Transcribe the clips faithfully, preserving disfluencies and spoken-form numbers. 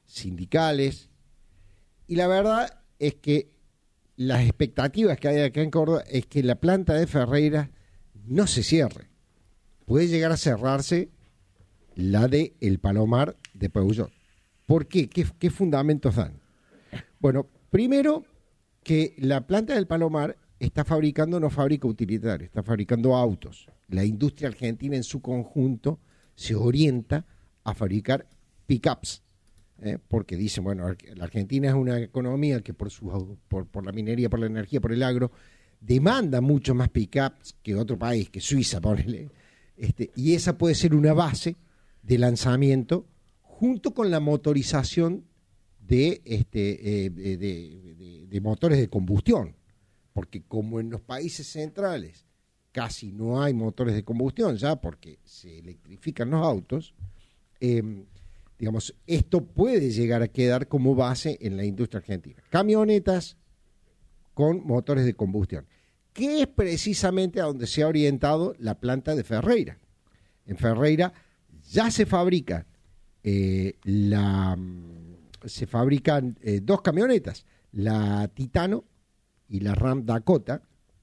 sindicales, y la verdad es que las expectativas que hay acá en Córdoba es que la planta de Ferreira no se cierre. Puede llegar a cerrarse la de El Palomar de Peugeot. ¿Por qué? ¿Qué, qué fundamentos dan? Bueno, primero que la planta del Palomar está fabricando, no fabrica utilitario, está fabricando autos. La industria argentina en su conjunto se orienta a fabricar pick-ups, ¿eh? Porque dicen, bueno, la Argentina es una economía que por, su, por, por la minería, por la energía, por el agro, demanda mucho más pick-ups que otro país, que Suiza, ponele. Este, y esa puede ser una base de lanzamiento junto con la motorización de, este, eh, de, de, de, de motores de combustión. Porque como en los países centrales casi no hay motores de combustión ya porque se electrifican los autos, eh, digamos, esto puede llegar a quedar como base en la industria argentina. Camionetas con motores de combustión, que es precisamente a donde se ha orientado la planta de Ferreira. En Ferreira ya se fabrican, eh, la, se fabrican eh, dos camionetas, la Titano y la Ram Dakota.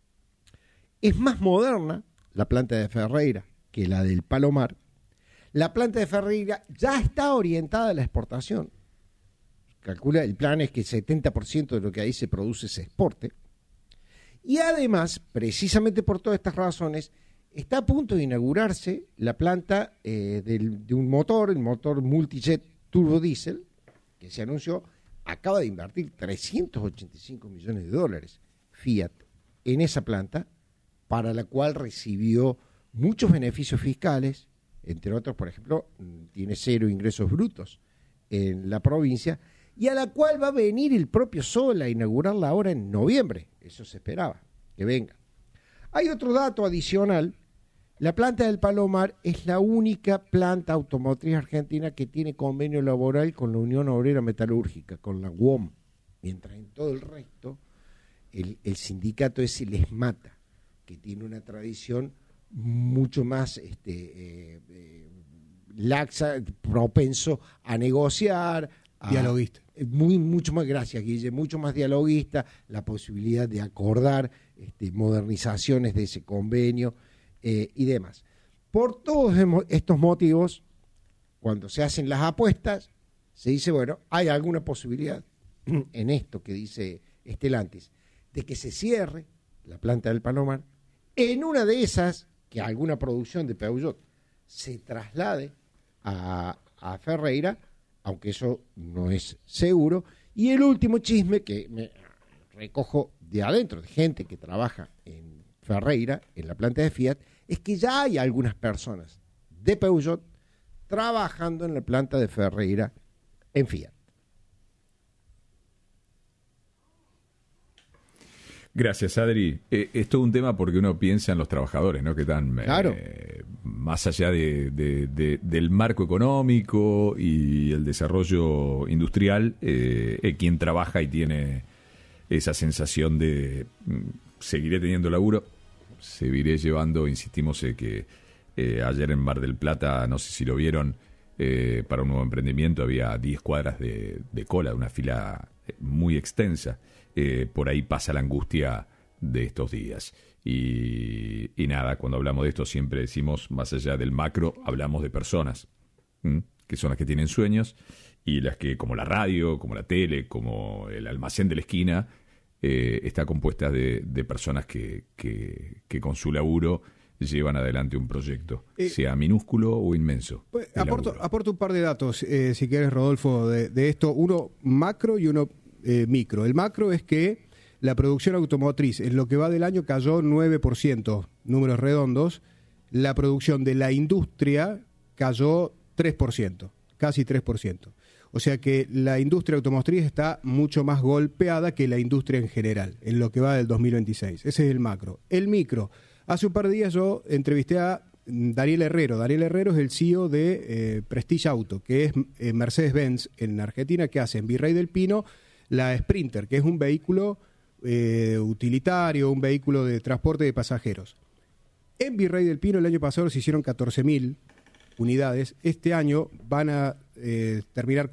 Es más moderna la planta de Ferreira que la del Palomar. La planta de Ferreira ya está orientada a la exportación. Calcula, el plan es que el setenta por ciento de lo que ahí se produce se exporte. Y además, precisamente por todas estas razones, está a punto de inaugurarse la planta eh, del, de un motor, el motor Multijet Turbo Diesel, que se anunció. Acaba de invertir trescientos ochenta y cinco millones de dólares Fiat en esa planta, para la cual recibió muchos beneficios fiscales, entre otros, por ejemplo, tiene cero ingresos brutos en la provincia, y a la cual va a venir el propio Sol a inaugurarla ahora en noviembre. Eso se esperaba, que venga. Hay otro dato adicional. La planta del Palomar es la única planta automotriz argentina que tiene convenio laboral con la Unión Obrera Metalúrgica, con la U O M, mientras en todo el resto el, el sindicato es el ESMATA, que tiene una tradición mucho más este, eh, eh, laxa, propenso a negociar. A, dialoguista. Muy, mucho más, gracias Guille, mucho más dialoguista, la posibilidad de acordar este, modernizaciones de ese convenio. Eh, y demás. Por todos estos motivos, cuando se hacen las apuestas, se dice, bueno, hay alguna posibilidad en esto que dice Stellantis, de que se cierre la planta del Palomar, en una de esas, que alguna producción de Peugeot se traslade a, a Ferreira, aunque eso no es seguro. Y el último chisme que me recojo de adentro, de gente que trabaja en Ferreira, en la planta de Fiat, es que ya hay algunas personas de Peugeot trabajando en la planta de Ferreira en Fiat. Gracias, Adri. Eh, es todo un tema porque uno piensa en los trabajadores, ¿no? Que están claro. eh, más allá de, de, de, del marco económico y el desarrollo industrial, eh, eh, quien trabaja y tiene esa sensación de mm, seguiré teniendo laburo, seguiré llevando, insistimos eh, que eh, ayer en Mar del Plata, no sé si lo vieron, eh, para un nuevo emprendimiento había diez cuadras de, de cola, una fila muy extensa. Eh, por ahí pasa la angustia de estos días. Y, y nada, cuando hablamos de esto siempre decimos, más allá del macro, hablamos de personas, ¿m? que son las que tienen sueños y las que, como la radio, como la tele, como el almacén de la esquina, eh, está compuesta de, de personas que, que, que con su laburo llevan adelante un proyecto, eh, sea minúsculo o inmenso. Pues, aporto, aporto un par de datos, eh, si quieres, Rodolfo, de, de esto, uno macro y uno eh, micro. El macro es que la producción automotriz en lo que va del año cayó nueve por ciento, números redondos. La producción de la industria cayó tres por ciento, casi tres por ciento. O sea que la industria automotriz está mucho más golpeada que la industria en general, en lo que va del dos mil veintiséis. Ese es el macro. El micro. Hace un par de días yo entrevisté a Daniel Herrero. Daniel Herrero es el C E O de eh, Prestige Auto, que es eh, Mercedes-Benz en Argentina, que hace en Virrey del Pino la Sprinter, que es un vehículo eh, utilitario, un vehículo de transporte de pasajeros. En Virrey del Pino el año pasado se hicieron catorce mil unidades. Este año van a eh, terminar